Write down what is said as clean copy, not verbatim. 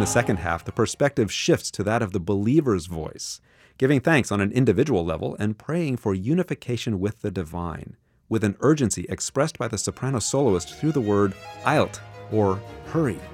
the second half, the perspective shifts to that of the believer's voice, giving thanks on an individual level and praying for unification with the divine, with an urgency expressed by the soprano soloist through the word eilt, or hurry.